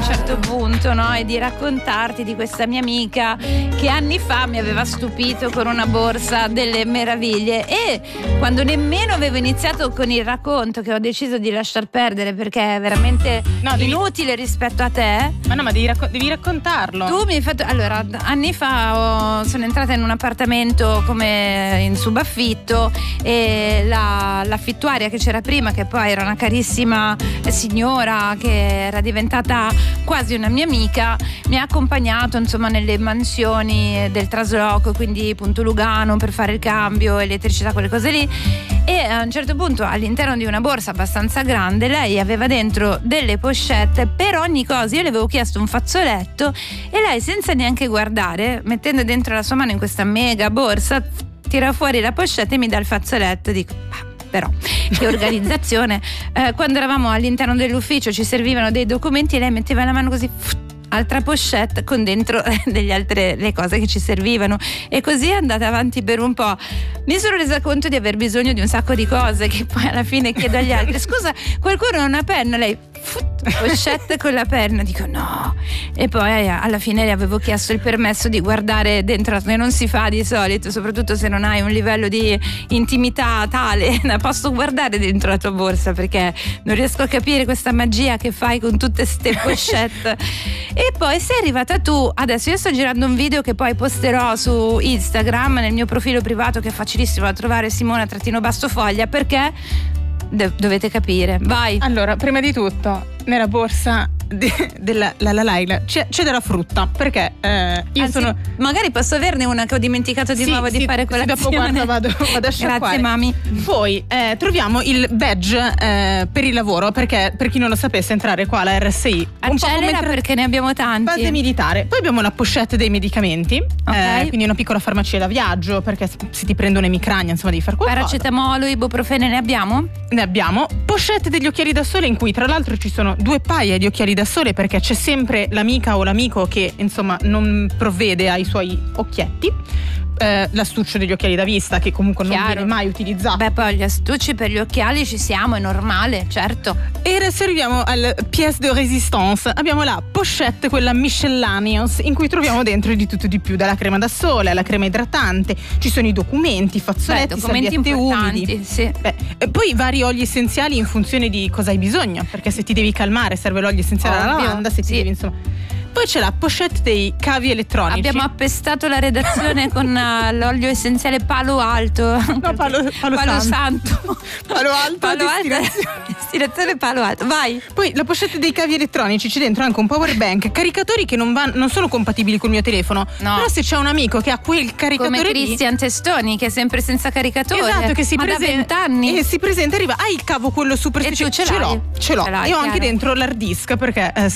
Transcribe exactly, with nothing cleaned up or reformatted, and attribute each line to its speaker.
Speaker 1: certo punto, no? E di raccontarti di questa mia amica che anni fa mi aveva stupito con una borsa delle meraviglie, e quando nemmeno avevo iniziato con il racconto, che ho deciso di lasciar perdere perché è veramente
Speaker 2: no, devi...
Speaker 1: inutile rispetto a te.
Speaker 2: Ma no, ma devi, racco- devi raccontarlo.
Speaker 1: Tu mi hai fatto, allora, anni fa ho, sono entrata in un appartamento come in subaffitto, e la, l'affittuaria che c'era prima, che poi era una carissima signora che era diventata quasi una mia amica, mi ha accompagnato insomma nelle mansioni del trasloco, quindi Punto Lugano, per fare il cambio, elettricità, quelle cose lì. E a un certo punto, all'interno di una borsa abbastanza grande, lei aveva dentro delle pochette per ogni cosa. Io le avevo chiesto un fazzoletto e lei, senza neanche guardare, mettendo dentro la sua mano in questa mega borsa, tira fuori la pochette e mi dà il fazzoletto. Dico, però che organizzazione. Eh, quando eravamo all'interno dell'ufficio ci servivano dei documenti e lei metteva la mano così, altra pochette con dentro delle altre le cose che ci servivano, e così è andata avanti per un po'. Mi sono resa conto di aver bisogno di un sacco di cose, che poi alla fine chiedo agli altri: scusa, qualcuno ha una penna? Lei pochette con la penna, dico no, e poi alla fine le avevo chiesto il permesso di guardare dentro, che non si fa di solito, soprattutto se non hai un livello di intimità tale da posso guardare dentro la tua borsa, perché non riesco a capire questa magia che fai con tutte ste pochette. E poi sei arrivata tu. Adesso io sto girando un video che poi posterò su Instagram, nel mio profilo privato, che è facilissimo da trovare, Simona trattino basso foglia, perché De- dovete capire. Vai.
Speaker 2: Allora, prima di tutto, nella borsa de- della la, la Laila c'è, c'è della frutta, perché eh, io
Speaker 1: Anzi,
Speaker 2: sono
Speaker 1: magari posso averne una che ho dimenticato di
Speaker 2: sì,
Speaker 1: nuovo di
Speaker 2: sì,
Speaker 1: fare
Speaker 2: sì,
Speaker 1: colazione.
Speaker 2: dopo guarda vado, vado a sciacquare.
Speaker 1: Grazie mami.
Speaker 2: Poi eh, troviamo il badge eh, per il lavoro, perché per chi non lo sapesse, entrare qua alla R S I
Speaker 1: accelera, perché ne abbiamo tanti.
Speaker 2: Base militare. Poi abbiamo la pochette dei medicamenti,
Speaker 1: okay.
Speaker 2: eh, quindi una piccola farmacia da viaggio, perché se ti prende un'emicrania, insomma, devi fare qualcosa.
Speaker 1: Paracetamolo, ibuprofene ne abbiamo?
Speaker 2: Ne abbiamo. Pochette degli occhiali da sole, in cui tra l'altro ci sono due paia di occhiali da sole, perché c'è sempre l'amica o l'amico che insomma non provvede ai suoi occhietti. Eh, l'astuccio degli occhiali da vista, che comunque
Speaker 1: Chiaro.
Speaker 2: non viene mai utilizzato.
Speaker 1: Beh, poi gli astucci per gli occhiali ci siamo, è normale, certo.
Speaker 2: E adesso arriviamo al pièce de résistance. Abbiamo la pochette, quella miscellaneous, in cui troviamo dentro di tutto di più, dalla crema da sole alla crema idratante. Ci sono i documenti, fazzoletti,
Speaker 1: Beh, documenti
Speaker 2: serviette
Speaker 1: importanti,
Speaker 2: umidi,
Speaker 1: sì.
Speaker 2: Beh, e poi vari oli essenziali in funzione di cosa hai bisogno, perché se ti devi calmare serve l'olio essenziale alla
Speaker 1: Ovvio,
Speaker 2: lavanda, se ti
Speaker 1: sì.
Speaker 2: devi insomma. Poi c'è la pochette dei cavi elettronici.
Speaker 1: Abbiamo appestato la redazione con uh, l'olio essenziale Palo Alto.
Speaker 2: No, Palo, palo,
Speaker 1: Palo
Speaker 2: Santo.
Speaker 1: Santo.
Speaker 2: Palo Alto,
Speaker 1: Palo Alto.
Speaker 2: destinazione.
Speaker 1: Destinazione Palo Alto. Vai.
Speaker 2: Poi la pochette dei cavi elettronici, c'è dentro anche un power bank, caricatori che non, van, non sono compatibili col mio telefono.
Speaker 1: No.
Speaker 2: Però se c'è un amico che ha quel caricatore
Speaker 1: come
Speaker 2: lì,
Speaker 1: Cristian Testoni, che è sempre senza caricatore.
Speaker 2: esatto, che si
Speaker 1: ma
Speaker 2: presenta,
Speaker 1: da vent'anni.
Speaker 2: e si presenta, arriva, hai il cavo quello super
Speaker 1: E tu
Speaker 2: specifico.
Speaker 1: ce l'hai?
Speaker 2: Ce l'ho, ce l'ho.
Speaker 1: Ce l'hai,
Speaker 2: Io ho anche
Speaker 1: chiaro.
Speaker 2: dentro l'hard disk, perché eh,